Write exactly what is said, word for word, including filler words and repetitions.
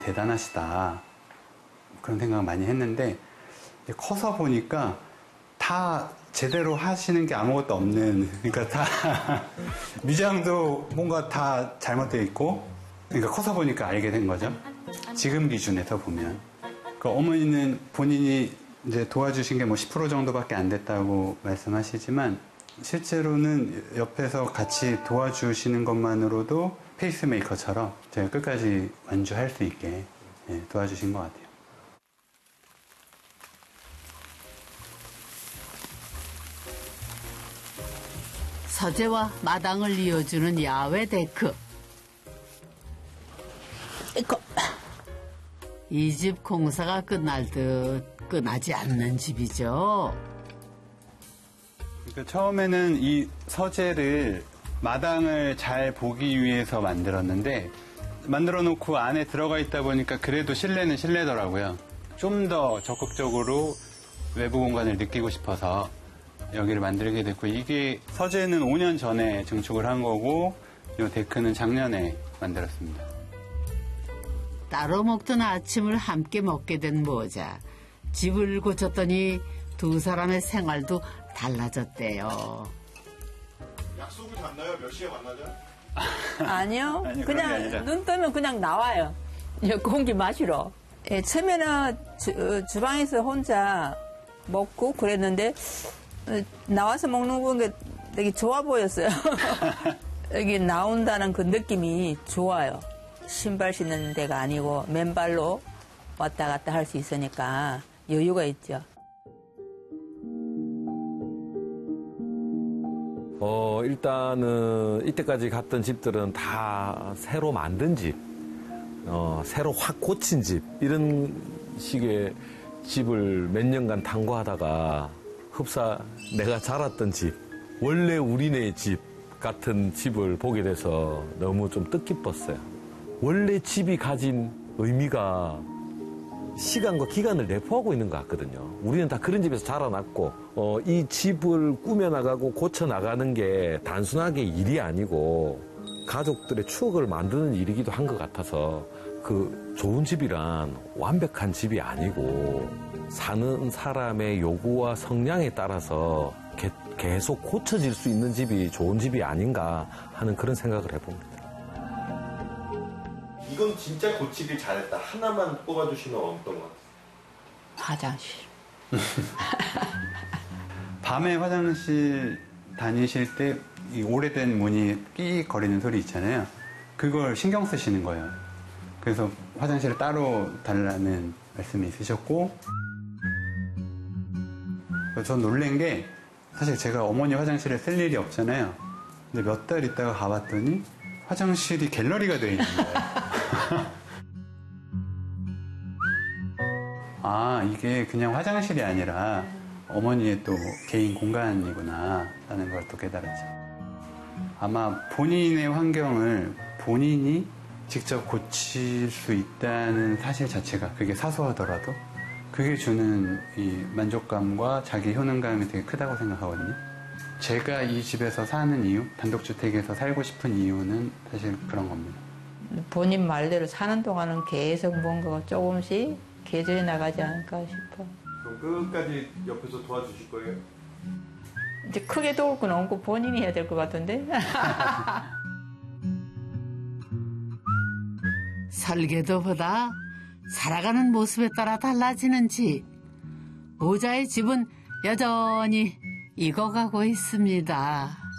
대단하시다. 그런 생각을 많이 했는데 커서 보니까 다 제대로 하시는 게 아무것도 없는, 그러니까 다 미장도 뭔가 다 잘못되어 있고, 그러니까 커서 보니까 알게 된 거죠. 지금 기준에서 보면. 그러니까 어머니는 본인이 이제 도와주신 게 뭐 십 퍼센트 정도밖에 안 됐다고 말씀하시지만 실제로는 옆에서 같이 도와주시는 것만으로도 페이스메이커처럼 제가 끝까지 완주할 수 있게 도와주신 것 같아요. 서재와 마당을 이어주는 야외 데크. 이 집 공사가 끝날 듯 끝나지 않는 집이죠. 그러니까 처음에는 이 서재를 마당을 잘 보기 위해서 만들었는데 만들어 놓고 안에 들어가 있다 보니까 그래도 실내는 실내더라고요. 좀 더 적극적으로 외부 공간을 느끼고 싶어서 여기를 만들게 됐고, 이게 서재는 오 년 전에 증축을 한 거고 이 데크는 작년에 만들었습니다. 따로 먹던 아침을 함께 먹게 된 모자. 집을 고쳤더니 두 사람의 생활도 달라졌대요. 약속을 잡나요? 몇 시에 만나죠? 아니요. 아니, 그냥 눈 뜨면 그냥 나와요. 공기 마시러. 예, 처음에는 주, 주방에서 혼자 먹고 그랬는데 나와서 먹는 게 되게 좋아 보였어요. 여기 나온다는 그 느낌이 좋아요. 신발 신는 데가 아니고 맨발로 왔다 갔다 할 수 있으니까 여유가 있죠. 어, 일단은 이때까지 갔던 집들은 다 새로 만든 집, 어, 새로 확 고친 집, 이런 식의 집을 몇 년간 탐구하다가 흡사 내가 자랐던 집, 원래 우리네 집 같은 집을 보게 돼서 너무 좀 뜻깊었어요. 원래 집이 가진 의미가 시간과 기간을 내포하고 있는 것 같거든요. 우리는 다 그런 집에서 자라났고, 어, 이 집을 꾸며나가고 고쳐나가는 게 단순하게 일이 아니고 가족들의 추억을 만드는 일이기도 한 것 같아서, 그 좋은 집이란 완벽한 집이 아니고 사는 사람의 요구와 성향에 따라서 게, 계속 고쳐질 수 있는 집이 좋은 집이 아닌가 하는 그런 생각을 해봅니다. 이건 진짜 고치길 잘했다. 하나만 뽑아주시면 어떤 것 같아요? 화장실. 밤에 화장실 다니실 때 이 오래된 문이 끼익 거리는 소리 있잖아요. 그걸 신경 쓰시는 거예요. 그래서 화장실을 따로 달라는 말씀이 있으셨고, 전 놀란 게 사실 제가 어머니 화장실에 쓸 일이 없잖아요. 근데 몇 달 있다가 가봤더니 화장실이 갤러리가 되어 있는 거예요. 아, 이게 그냥 화장실이 아니라 어머니의 또 개인 공간이구나 라는 걸 또 깨달았죠. 아마 본인의 환경을 본인이 직접 고칠 수 있다는 사실 자체가, 그게 사소하더라도 그게 주는 이 만족감과 자기 효능감이 되게 크다고 생각하거든요. 제가 이 집에서 사는 이유, 단독주택에서 살고 싶은 이유는 사실 그런 겁니다. 본인 말대로 사는 동안은 계속 뭔가가 조금씩 개조해 나가지 않을까 싶어. 그럼 끝까지 옆에서 도와주실 거예요? 이제 크게 도울 건 없고 본인이 해야 될 것 같은데? 설계도보다 살아가는 모습에 따라 달라지는 집. 모자의 집은 여전히 익어가고 있습니다.